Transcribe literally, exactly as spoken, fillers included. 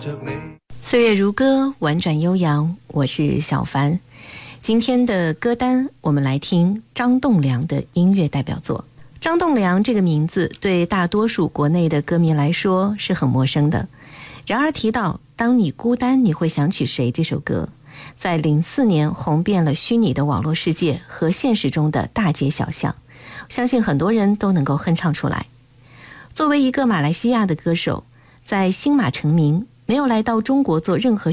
岁月如歌，婉转悠扬，我是小凡。今天的歌单我们来听张栋梁的音乐代表作。张栋梁这个名字对大多数国内的歌迷来说是很陌生的，然而提到当你孤单你会想起谁这首歌，在零四年红遍了虚拟的网络世界和现实中的大街小巷，相信很多人都能够哼唱出来。作为一个马来西亚的歌手，在新马成名，没有来到中国做任何